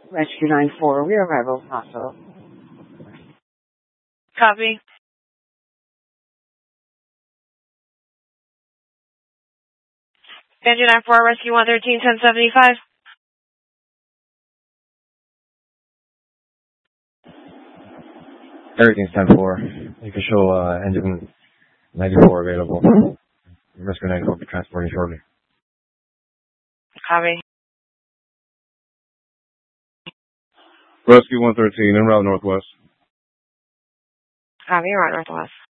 Rescue 9-4, we arrive at hospital. Copy. Engine 9-4, Rescue 113, 1075. Everything's 10-4. You can show engine 94 available. Rescue 94 will be transporting shortly. Copy. Rescue 113, en route northwest. Copy, right northwest.